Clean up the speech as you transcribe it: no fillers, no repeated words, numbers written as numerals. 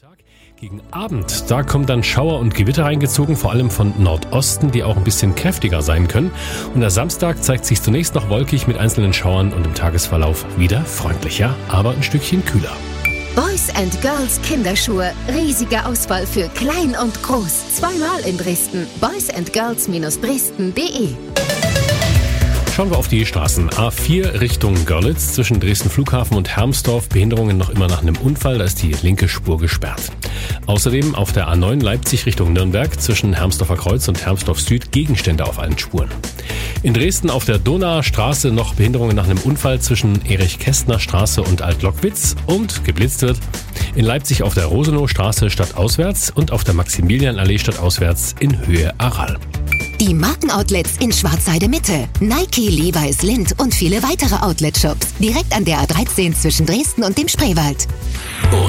Gegen Abend, da kommen dann Schauer und Gewitter reingezogen, vor allem von Nordosten, die auch ein bisschen kräftiger sein können. Und der Samstag zeigt sich zunächst noch wolkig mit einzelnen Schauern und im Tagesverlauf wieder freundlicher, aber ein Stückchen kühler. Boys & Girls Kinderschuhe. Riesige Auswahl für klein und groß. Zweimal in Dresden. boysandgirls-dresden.de. Schauen wir auf die Straßen. A4 Richtung Görlitz zwischen Dresden Flughafen und Hermsdorf. Behinderungen noch immer nach einem Unfall. Da ist die linke Spur gesperrt. Außerdem auf der A9 Leipzig Richtung Nürnberg zwischen Hermsdorfer Kreuz und Hermsdorf Süd Gegenstände auf allen Spuren. In Dresden auf der Donauer Straße noch Behinderungen nach einem Unfall zwischen Erich-Kästner Straße und Alt-Lockwitz und geblitzt wird. In Leipzig auf der Rosenau Straße stadtauswärts und auf der Maximilianallee stadtauswärts in Höhe Aral. Die Markenoutlets in Schwarzheide Mitte. Nike, Levi's, Lindt und viele weitere Outlet-Shops. Direkt an der A13 zwischen Dresden und dem Spreewald.